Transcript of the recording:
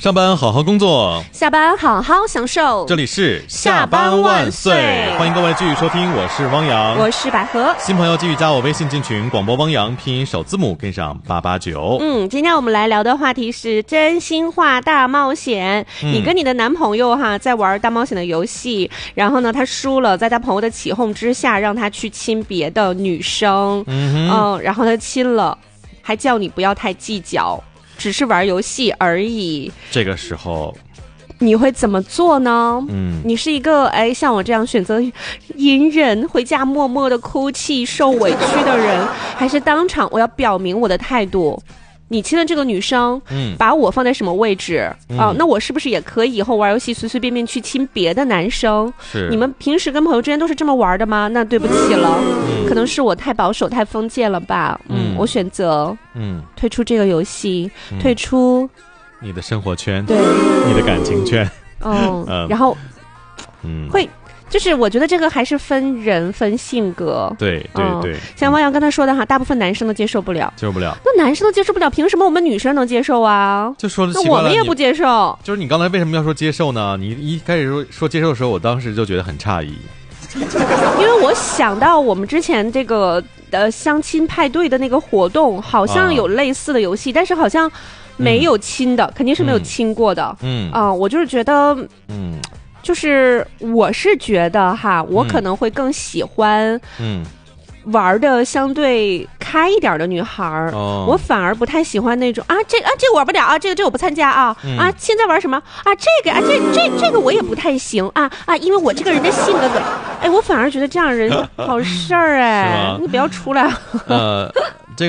上班好好工作， 下班好好享受。 这里是下班万岁， 欢迎各位继续收听，我是汪洋， 我是百合。 新朋友继续加我微信进群，广播汪洋拼音首字母跟上889。 今天我们来聊的话题是真心话大冒险。你跟你的男朋友在玩大冒险的游戏，然后呢他输了，在他朋友的起哄之下让他去亲别的女生，然后他亲了，还叫你不要太计较，只是玩游戏而已。 这个时候你会怎么做呢？你是一个像我这样选择隐忍回家默默的哭泣受委屈的人，还是当场我要表明我的态度？你亲的这个女生把我放在什么位置那我是不是也可以以后玩游戏随随便便去亲别的男生？ 是你们平时跟朋友之间都是这么玩的吗？那对不起了，可能是我太保守太封建了吧。我选择退出这个游戏，退出你的生活圈， 对， 你的感情圈。 然后会就是我觉得这个还是分人分性格。 对， 像汪洋刚才说的大部分男生都接受不了，那男生都接受不了，凭什么我们女生能接受啊？ 就说的那我们也不接受。 就是你刚才为什么要说接受呢？你一开始说接受的时候，我当时就觉得很诧异， 因为我想到我们之前这个相亲派对的那个活动，好像有类似的游戏，但是好像没有亲的，肯定是没有亲过的。我就是觉得就是我是觉得我可能会更喜欢玩的相对开一点的女孩我反而不太喜欢那种这个玩不了这个我不参加现在玩什么这个我也不太行因为我这个人的性格我反而觉得这样人好事儿你不要出来